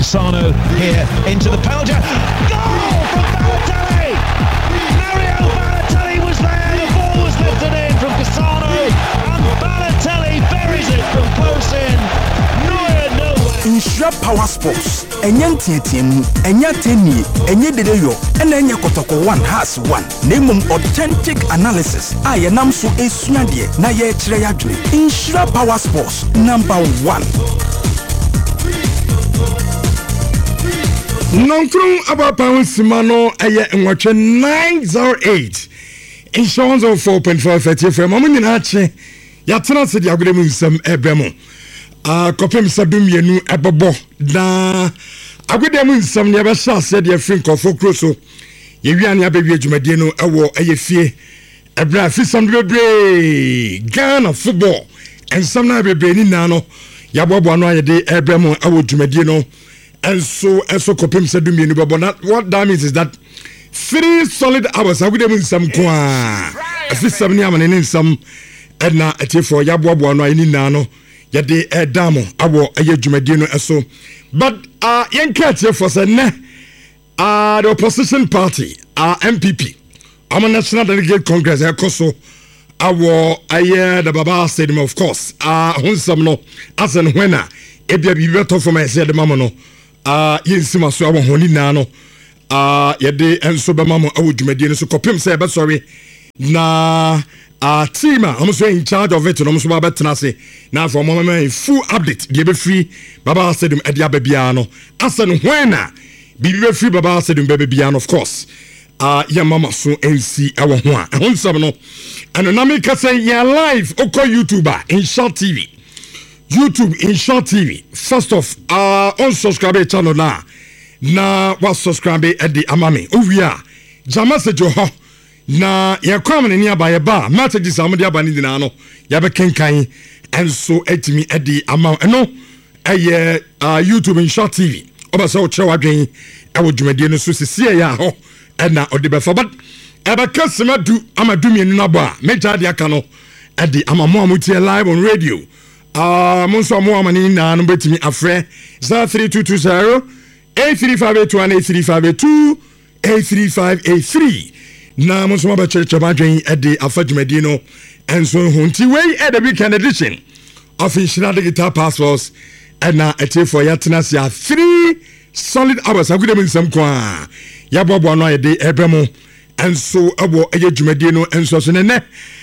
Cassano here into the penalty. Goal from Balotelli! Mario Balotelli was there, the ball was lifted in from Cassano, and Balotelli buries it from close in. Neuer nowhere. Insure Power Sports. Enyan Tietiemu, Enya Teni, Enye Dedeyo, and Enya Kotoko 1 has 1. Name authentic analysis. I am so a Sunday, Naye Treyadri. Insure Power Sports, number 1. Nonfrum Abapa Simano, Aya and Watch 908. Insurance of 4.5 from Mamma Hache. Yatana said Yagudim some Ebemo. Kopem Sadum Yenu Ebabo. Da Agudem some never said your friend of Focroso. Yevian Yababy Jumadino, a war, a fee, a brafi some bebre, Ghana football, and some Nabe Nano, Yaboano, Ebemo, our Jumadino. And so Kopim Sadum Yenu, but what that means is that 3 solid hours. I would have some qua. A fist 7 yaman in some Edna at for Yabuano in Nano. Yade Damo, our Jumadino so. But young cat here for the opposition party, MPP, our National Delegate Congress, Koso, our the Baba Stadium, of course, Hunsamno, as and when it be better for my said Mamano, Yinsima so our Honinano, Yade and Sobamamo, our Jumadino, so Kopim say, but sorry, na. Team, I'm in charge of it, and I'm so about Tenase. Now, for a moment, full update. Give free Baba said him at Yababiano. As and when be free Baba said him, Baby Biano, of course. Ya mama so NC our one. And some no. And Namika say, yeah, live, Oko YouTuber in Short TV. YouTube in Short TV. First off, unsubscribe channel na was subscribe at the Amami. Ovia. Jamasa Joho. Na ya kwam ne nia ba ye ba messages amode aba ni dina no ya be kenkan enso etimi edi ama eno eye YouTube in Short TV oba so kire wadwen e wo dwumade no so sisi ya ho na ode be fa but e be kasema du amadu mi nu nabo a meja de aka no edi amamo amutie live on radio monso amo amani na no betimi afre 3220 83581 83582 na mo so ba church abadwen e de afadwumadino enso hunti wey e the weekend edition of National Digital Passports and na ete for yatena sia 3 solid hours agudem nsam kwa ya bobo no e de ebemo enso abo eye dwumadino enso so ne me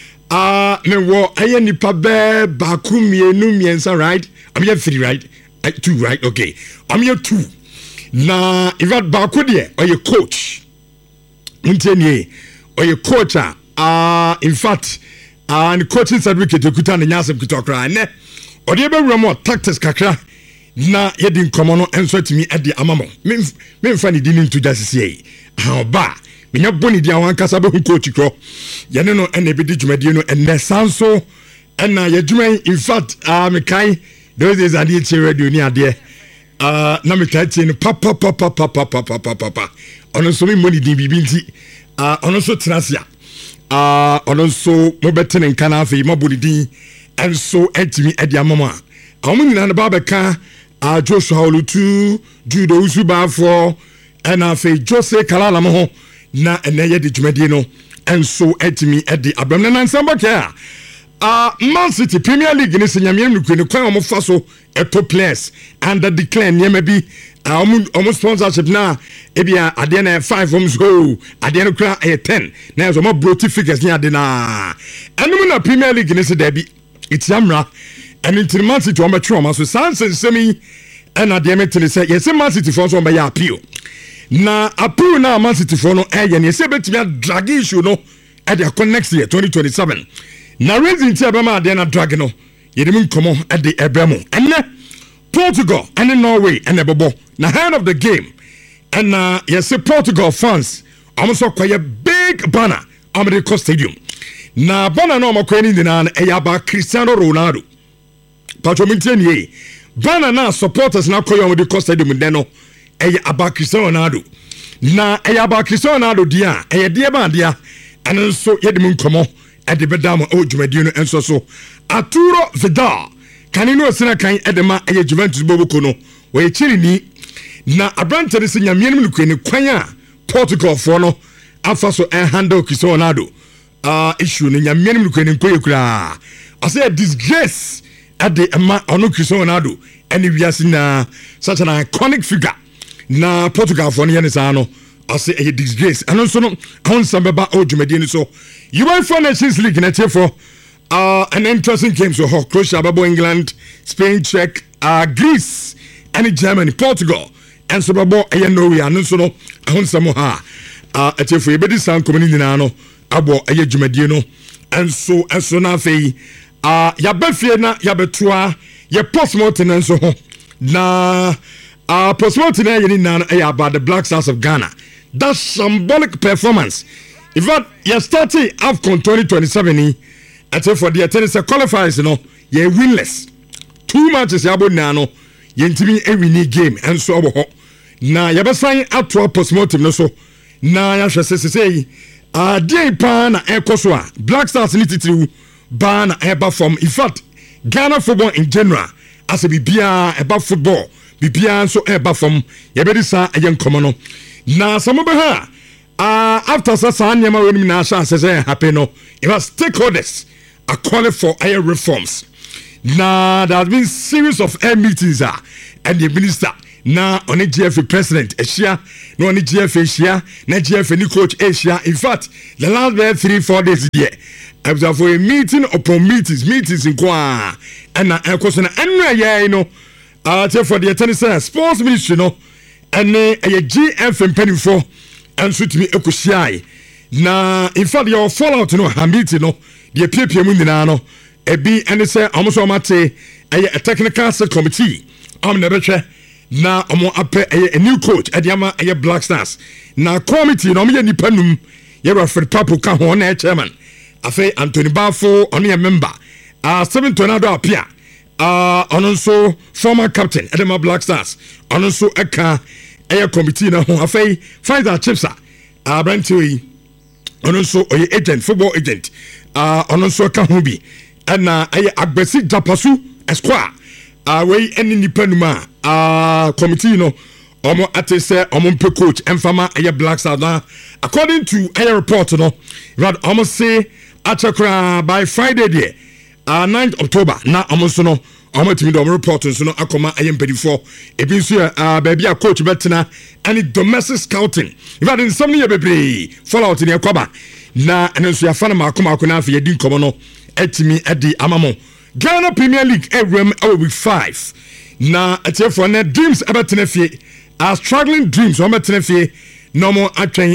wo eye nipa be ba ku mienu miensa right I'm here 3 right 2 right okay I'm here 2 na ivat ba ku de oye coach Intenie or your coach, in fact, and coaching certificate to Kutan and Yasam Kutokra, or the other remote tactics kakra, na yedin common answer to me at the Amamo. Men funny didn't to just say, how ba, when you're bonny down one Casabo coach, Yanino and a bit Medino and Nessanso, and Yajume, in fact, Mekai, those days I did say radio near there. Namikai, papa. Ono so money di bibinti ono so trasia ono so mo beten nkana afi mo bodidi enso etimi edia mama amu nyina na ba beka Joshua Olutu Judo Usubafo ena afi Jose Kalala mo na eneye di dwumadi no enso etimi edi abamna na nsamba ka Man City Premier League ni senyame nukwe ne kwan mo fa so top players and the decline nyema bi almost sponsorship na ebia ade na 5 homes go ade na kra 10 na so mo broti figures ni ade na enum na Premier League ni se da bi itiamra and in Man City o metro ma so sansen semi and ade metele say yes Man City for so be ya appeal na appeal na Man City for no eye ne se betimi drag issue no at the next year 2027 na reason ti abama ade na drag no yedim nkomo at the ebremo and Portugal and Norway and Ebobo. Now hand of the game. And yes, Portugal fans almost acquire big banner on the Coast Stadium. Now banner no more queen in the Cristiano Ronaldo. Patrominteni banner now supporters now call on the Coast Stadium and then about Cristiano Ronaldo. Now about Cristiano Ronaldo dia dear bandia and also Yedimun Como at the Bedamo Ojumedino and so Arturo Vidal. Can you know Sina kan edema Juventus Bobokono we chiri ni na abrante de se nyame nim kwen kwan Portugal for no afa so handle Cristiano Ronaldo issue no nyame nim kwen kura I say a disgrace at the ono Cristiano Ronaldo and we are seeing such an iconic figure na Portugal for no yenisa no I say a disgrace and also no on sambaba ojumedi so UEFA Nations League na for an interesting game so Croatia, England, Spain, Czech, Greece, and Germany, Portugal, and so Babo Norway, and so no, on Samoa, at your favorite sound community nano, Abo Ayajumedino, and so now say, Yabefiana, Yabetua, your postmortem and so on. Na postmortem about the Black Stars of Ghana. That's symbolic performance. In fact, you're starting AFCON 2027. I tell for the tennis qualifiers, you're winless. 2 matches, you're no, you're a winning game, and so on. Now, you're signing up to a postmortem, no so. Now, I shall say, dear Pan, Ekoswa, Black Stars need to ban about from. In fact, Ghana football in general, as a BBA about football, BBA so about from, you're very sad, a young commoner. Now, some of her, after Sasanya, my women, Nasha says, happy no, it was stakeholders. A call for air reforms. Now there has been series of air meetings and the minister now on a GFA president Asia, no on a GFA Asia, na GFA new coach Asia. In fact, the last 3-4 days here, I was for a meeting upon meetings in Kwa and of course for the tennis sports ministry and a GF and penny for and so to me Okushai. Now in fact your fallout a meeting the PPM Mundinano, a B and say almost mate a technical set committee. Never now a new coach at Yama a Black Stars. Now committee no me nipanum you're for Papu Kahon chairman. I say Anthony Bafo only a member. 7 tornado appear. On also former captain Edema Black Stars. On also a committee now I say find our chips Brentui on also agent football agent. On also Kahubi and Agbesi Japasu Esquire. We any Nipenuma committee Omo Atese Omumpe coach Enfama Aye Black Stars. According to Aye report Rad almost say Achakra by Friday day 9th October na almost no Omo timi do report so no akoma Aye mpedifo ebi so baby a coach betina any domestic scouting. If I didn't some bebre follow out in Yakoba na enso ya fana makoma akona afi yedi nkomo no etimi edi amamo Ghana Premier League every week 5 na atiefo na dreams abetena fie struggling dreams abetena fie no more atwen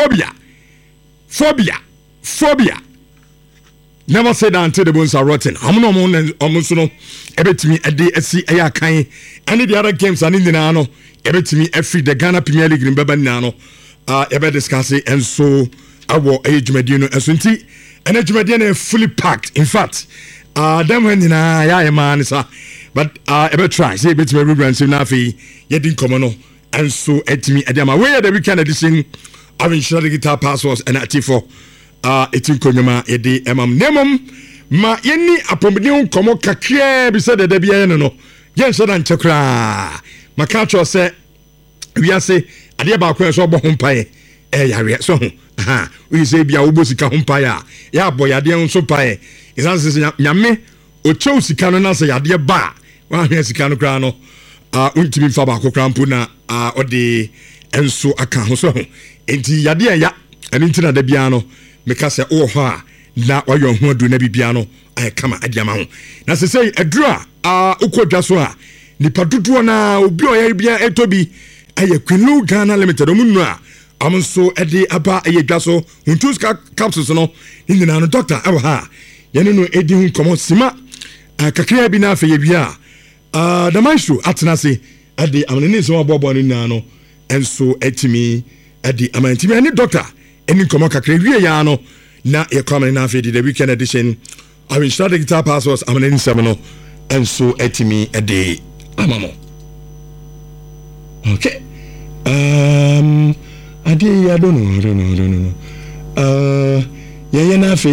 phobia never said that until the bones are rotten almost no ebetimi edi asi aya kan any the other games and in the nano ebetimi every the Ghana Premier League in beba nano ebe discuss it and so our age medino asunti and age medino fully packed. In fact, them when ya man sir, but ever try say bit me run so na fi yedin komono and so etimi adama we the weekend edition of Insure the Guitar Passwords and atifo etin konyama edi emam nemom ma yeni apomni komo kakre bi said the bia no yen so dan chekra makacho say we say ade ba ko so bo ho mpae yare so we say bia wo bosika ho mpae ya boy ade nso pae isanse nyame o chew sika no na say ade ba wa hwe sika no kra no untimi fa ba ko krampo na ode enso aka ho so enti yade ya eni ntina da bia no meka say o ho a na wayo ho adu na bibia no ay kama adiama ho na se say aduru a ukodwa so a nipa dodo na obi o ya bia etobi aye Queen Ghana Limited omunu a amso ede aba aye dwa so huntus capsules no indina no doctor awa ha yene no edi hu komo sima kakria bi na afa ye bia the maestro atenase ade amene so abobo no na no enso etimi ade amantimi ani doctor eni komo kakria wie ya no na ye come na afa the weekend edition I will start the Guitar Passwords amene 7 no enso etimi ade amamo. Okay. I don't know. Na fe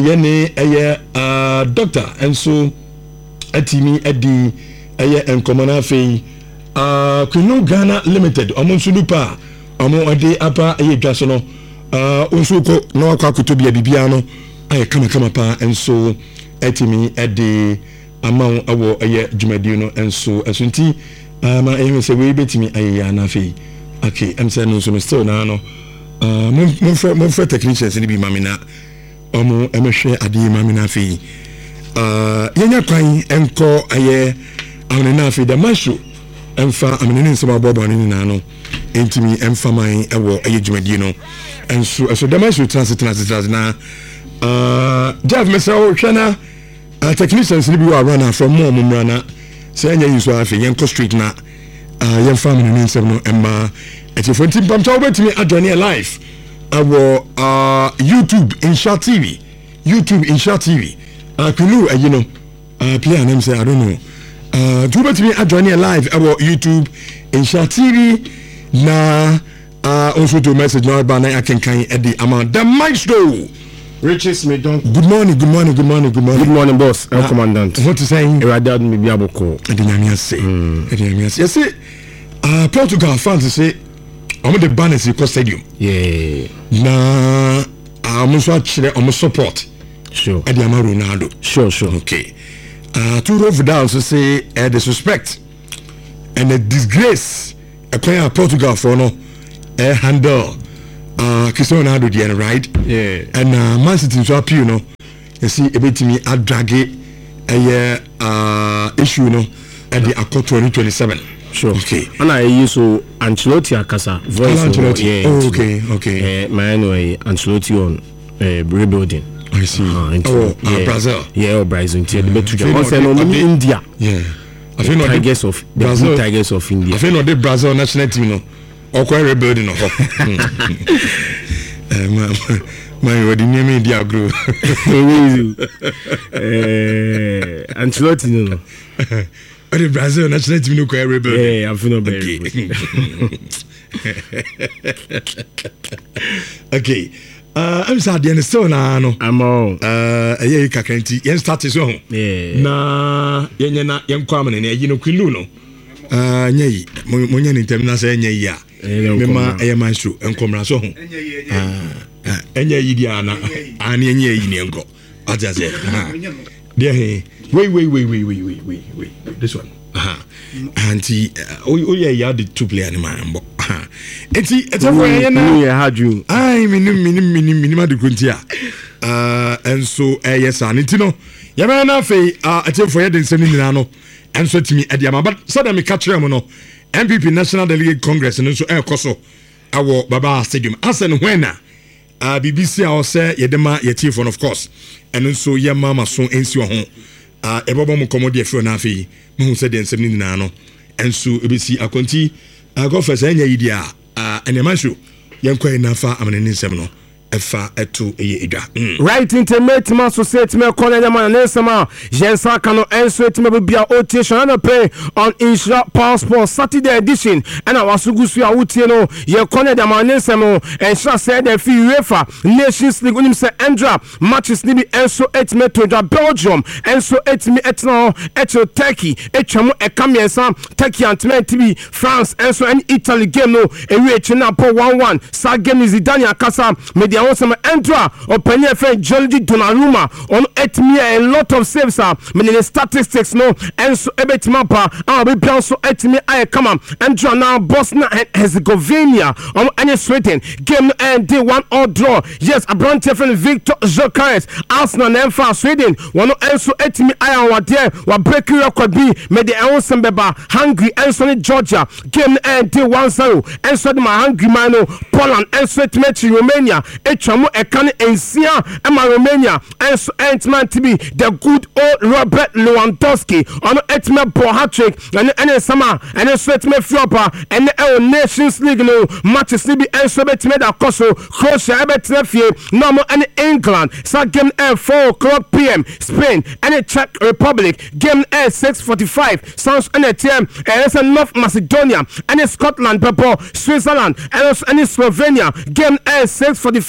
doctor and so atimi adi enkomona fe Queen Ghana Limited omo nsudupa omo ade apa eyedwa so no onsuko no akwakoto bia no aye kama pa enso etimi ade amount awo eye dwumadi no enso nti ma ehwe se we betimi aye ya na fe okay am say no so still na no mon frère technicians ni bi mamina omo emehwe ade mamina fe yenya kwan enko aye awne na fe the mashu emfa amenene nsema bobo ni na no entimi emfa man ewo aye dwumadi no enso so the mashu transit na Jeff Mesao Chana technicians ni bi wa run from more mumrana say anya yin so afi yen ko street na yen family ni nsem no emma eti fonti pamta obetimi adwane live awo YouTube Insha TV Kulu you know play name say I don't know do betimi adwane live awo YouTube Insha TV na also to message no ba na akenkan edi amount the maestro Riches me don't. Good morning, boss. Commandant. What is saying? Radad me biaboko. Yes, Portugal fans say, I'm the banners in stadium. Yeah. Na, I'm also actually support. Sure. Ediama Ronaldo. Sure. Okay. Two of Vidal so say the suspect and the disgrace a player Portugal for no handle. Cristiano Ronaldo the right, yeah, and Man City so appeal no, you see a bit me a drag issue no at the Accord 2027. Sure. Okay. And I use so Ancelotti akasa voice. Ancelotti. Okay. My anyway Ancelotti on rebuilding. I see. Brazil. Yeah, Brazil. The better. India. Yeah. I feel not Tigers of India. I feel not the Brazil national team no. Okwa rebuilding no ho. My what the name India grow. Ancelotti no. The Brazil national team no kwa rebuilding. Yeah, I feel not very Okay. I'm sad the still na no. I'm on. Yeah, kakanti. Yen start so. Yeah. Na yen kwam ne yi no kwilu no. Nyei mo nya ni tem na say nyei ya. Mema ayama show enkomra so ho. Enya yi dia na ani enya yi ne enko. Aja say. There he. Wait. This one. Auntie yeah ya the two player ni man bo. Enti etafo na ya haju. Ai minima de kuntia. Enso yes anti no. Ya na fe etafo ya de nsem ni na no. Enso timi ediama but sada me catch them no. MPP National Delegate Congress and so koso awo Baba Stadium asen wena BBC a say yedema ye chief of course and so ye mama so ensi ho ebobo mu komodi afro na afi mu se de nsem ni na no enso ebesi akonti go first anya yidia enemasho yenkwa na fa amane nsem no efa eto eye edwa right intimate man society me call them man nsema jensa kano enso etime bia otation na pay on Insha Passport Saturday edition and awasugusu a wutie no ye call them man nsema Insha said the fi UEFA Nations League unim say Andra matches ni bi enso etime to Belgium enso etime etno eto Turkey etwamu ekamiensa Turkey antime tibi France enso and Italy game no ewe china po 1-1 sa game is Zidane akasa media also Andra or Penny F. Jolly Donnarumma on 8 me a lot of saves many statistics no and so ebet mappa be also 8 me I come on Andra now Bosnia and Herzegovina on any Sweden game and day 1-1 draw yes a brand different Victor Gyökeres Arsenal and for Sweden one and so 8 me I am there what break record be made the also beba Hungary and so Georgia game and day 1-0 and so my Hungary man Poland and so match Romania Echamu Ekane Ensia Emma Romania and so Entman to be the good old Robert Lewandowski on Etme Bo hat-trick and Sama and so Etme Flopper and the Nations League no matches Libi and so Betme da Koso Croatia Ebetnefie normal and England so game at 4 o'clock PM Spain and the Czech Republic game at 6:45 sounds and a team and North Macedonia and Scotland Pepper Switzerland and Slovenia game at 6:45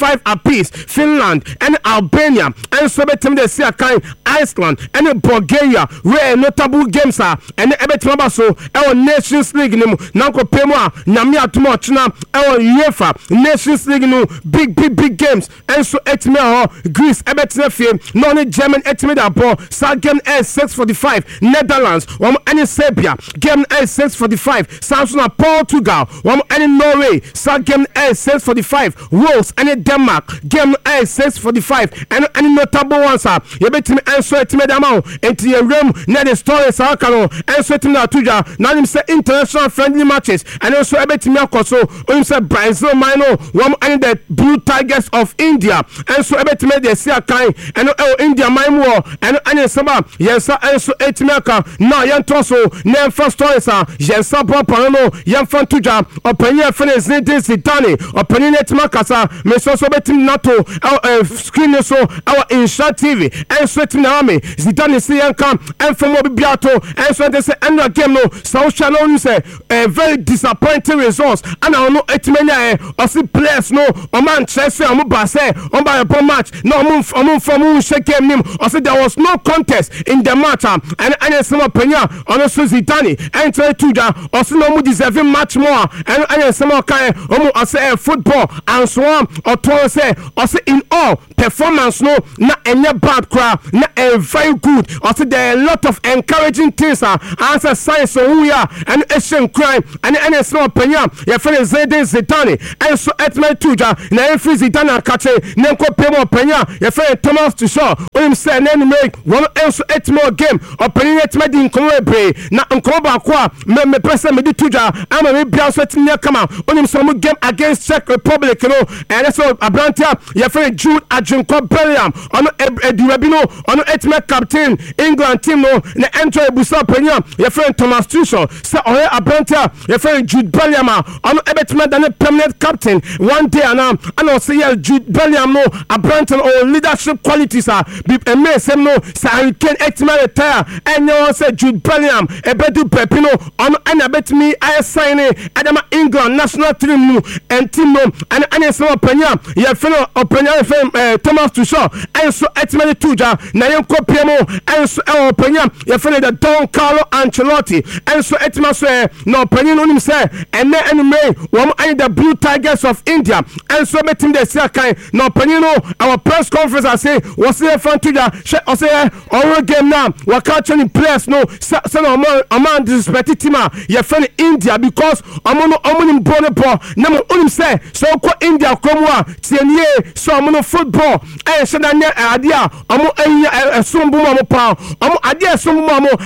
5 apiece. Finland and Albania and so betim de see akan Iceland and Bulgaria where notable games are and ebetim ba so e Nations League nim nanko pemu a nyame atomo china e UEFA Nations League no big games and so etime ho Greece ebetim fie no ne German etime da ball sa game is 6:45 Netherlands any Serbia game is 6:45 Samsung Portugal any Norway sa game is 6:45 Wales any Denmark game is 6:45 and any notable ones are you betime and so etime da ma into your room na the stories are kano and so etime na tuja na him say international friendly matches and also betime akoso him say Brazil mino any the Blue Tigers of India and so betime they see akan and India mine war and any sama yes and so etime aka na yento so na first stories are yes papa no yemfa tuja opanya fene Zidane opanya etime kasa me so betime nato screen so our Insha TV and so etime na me Zidane see yanka and from obiato and so they say end game no so channel you say very disappointing results and I know etime na or see players no o man Chelsea o ba say on by a match no from shake game nim or say there was no contest in the match and some opinion on also Zidane and try to da or say no mu deserving match more and some kind o say football and so on or to say in all performance no na any bad crowd na very good or say there are a lot of encouraging things answer science so who we are and Asian crime and some opinion your friend Zidane and so at my tuja na every Zidane kache na ko pemo opinion your friend Thomas Tuchel him say na make one else at more game opinion at my din komo bre na nko ba kwa me person me di tuja ama me bia so tinya kama him some game against Czech Republic no and so Abrantia your friend Jude Bellingham on Edurabino on etme captain England team no na enter busa opinion your friend Thomas Tuchel say Abrantia your friend Jude Bellingham on ebetme than a permanent captain one day and also Jude Bellingham no Abrantia or leadership qualities be MSM no say can etme retire and no say Jude Bellingham ebedu Pepino on and ebetme I sign Adama England national team no and team no and some opinion your friend opinion Thomas Tuchel and so etme tuja na yenko pemo and so opinion your friend the Don Carlo Ancelotti and so etme so no opinion on him say and then one the Blue Tigers of India and so meeting the Sakai no opinion our press conference I say was there fun to the or say our game now we catching players no so man disrespect team your friend India because omo born ball na mo onim say so ko India komwa tienie so omo football and so na adia omo sombu mo pa omo adia sombu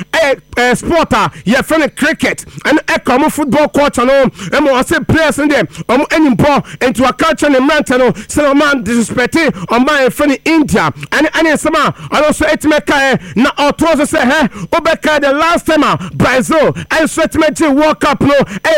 mo sporter your friend cricket and ecomo football coach no I say players in them any ball into a culture and mountain no so man disrespecting on my friend India and some I also etmeka na also say obeka the last time Brazil and so etmeka World Cup no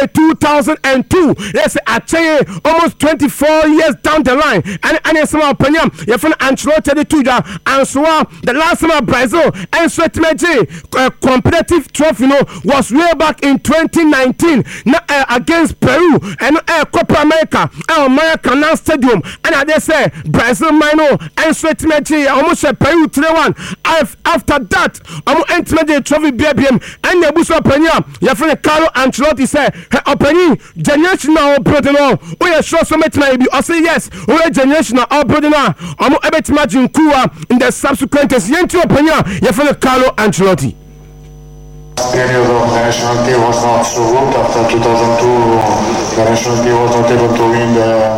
2002 yes actually almost 24 years down the line and some opinion your friend Ancelotti tuja and so the last time Brazil and so etmeka competitive trophy no was way back in 2019 against Peru and Copa America Maracanã Stadium and they say Brazil minor and sweat mechi almost Peru 3-1 after that ultimate trophy BBM and the buso opinion your friend Carlo Ancelotti say opinion generational brother we are sure so much maybe I say yes we are generational brother ebet imagine Kua in the subsequent yentu opinion your friend Carlo Ancelotti. Period of the national team was not so good. After 2002, the national team was not able to win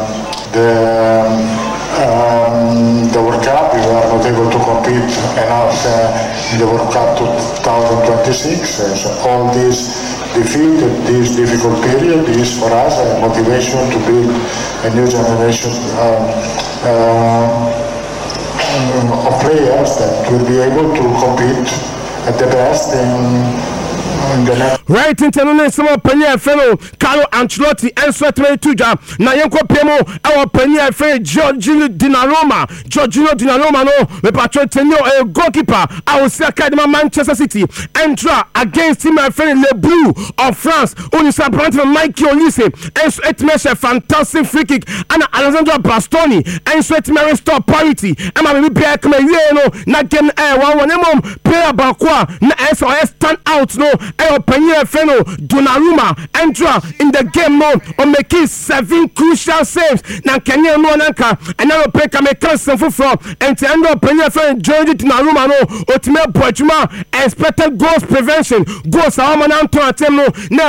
the World Cup. We were not able to compete enough in the World Cup 2026. So all this defeat, this difficult period is for us a motivation to build a new generation of players that will be able to compete at the best in the next. Right international some opinion fellow Carlo Ancelotti enso etime tuja na yenko pemo e pani efe Jorginho Donnarumma no me patro tenio a goalkeeper I will see academy Manchester City entra against him my friend Le Bleu of France on is apparent Mike Olise enso etime fantastic free kick and Alessandro Bastoni enso etime restore parity e ma be bia come wie no na game 1-1 player bakwa na enso stand out no e pani efe no Donnarumma entra in the game no on making 7 crucial saves na Kenya no nanka and now play come cancel from and to end up playing friend Jorginho Donnarumma no ultimate bochuma expected goals prevention goals are man to attempt no na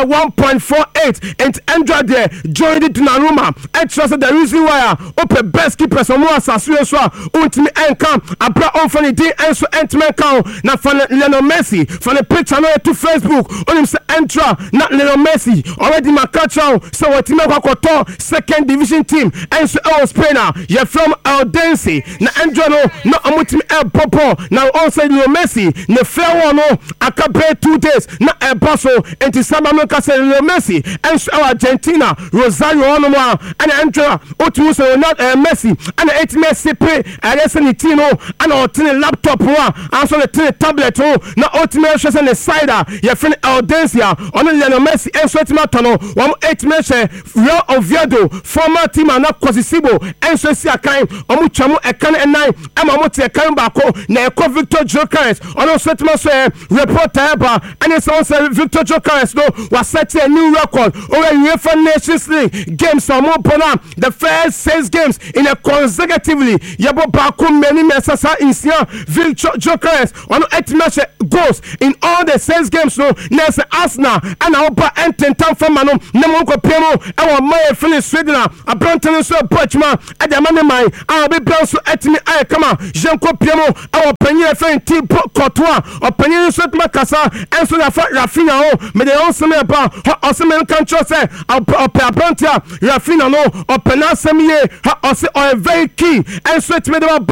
1.48 and Andra there Jorginho Donnarumma and trust the reason why open best keepers on more asasuo so ultimate encam abra on funny day and so entman count na for Lionel Messi for the picture no to Facebook on him say entra na Lionel Messi already Makacha so what team kwakoto second division team and so Spain you from Eldense na Andra no na amutim El Popo na also Lionel Messi na fair one no akabe 2 days na El Paso enti sama no ka say Lionel Messi and so Argentina Rosario ono mo and Andra otu so not Messi and 8 Messi pay Alessandro Tino and on laptop one and so the tablet na ultimate shows on the side you from Eldense on Lionel Messi and so tono 8 Messi Real Oviedo former team na Kwasisibo and so si akan omuchamu ekan enai ama mote ekan bako na eko Victor Jokeres on so reporter ba and so Victor Jokeres no was set a new record over UEFA Nations League games on Mopona the first 6 games in a consecutively yabo bako many mesasa insia Victor Jokeres on 8 match goals in all the 6 games no nese Arsenal and opa ententam fama no nemo ko pemo e wo my finish Sweden abranten so Portugal e de mane mai a be plan so etimi ay kama jenko pemo e wo panyin efen team Courtois o panyin so tma kasa enso na Rafinha o me de on se me ba o se me kan cho se o abrantia Rafinha no o penasemiye o se o very key enso etimi de